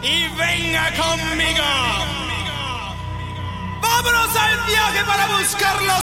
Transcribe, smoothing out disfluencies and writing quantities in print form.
y venga conmigo. Vámonos al viaje para buscar los